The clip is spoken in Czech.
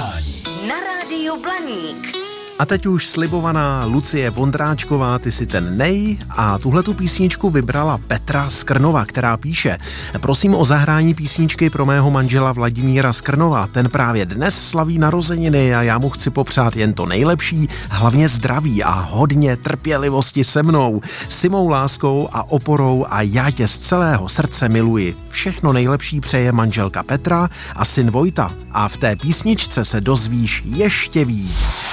přání. Na rádiu Blaník. A teď už slibovaná Lucie Vondráčková, ty si ten nej, a tuhletu písničku vybrala Petra z Krnova, která píše: prosím o zahrání písničky pro mého manžela Vladimíra z Krnova. Ten právě dnes slaví narozeniny a já mu chci popřát jen to nejlepší, hlavně zdraví a hodně trpělivosti se mnou, s mou láskou a oporou, a já tě z celého srdce miluji. Všechno nejlepší přeje manželka Petra a syn Vojta. A v té písničce se dozvíš ještě víc.